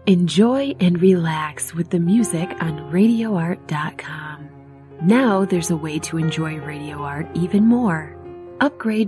Enjoy and relax with the music on RadioArt.com. Now there's a way to enjoy Radio Art even more. Upgrade